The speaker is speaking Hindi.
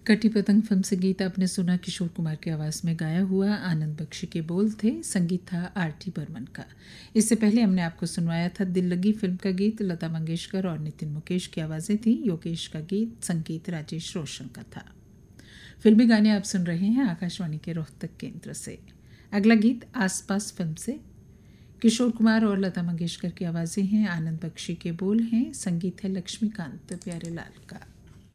कटी पतंग फिल्म से गीत आपने सुना। किशोर कुमार की आवाज़ में गाया हुआ। आनंद बख्शी के बोल थे, संगीत था आरटी बर्मन का। इससे पहले हमने आपको सुनवाया था दिल लगी फिल्म का गीत। लता मंगेशकर और नितिन मुकेश की आवाज़ें थीं। योगेश का गीत, संगीत राजेश रोशन का था। फिल्मी गाने आप सुन रहे हैं आकाशवाणी के रोहतक केंद्र से। अगला गीत आसपास फिल्म से। किशोर कुमार और लता मंगेशकर की आवाज़ें हैं। आनंद बख्शी के बोल हैं। संगीत है लक्ष्मीकांत प्यारेलाल का।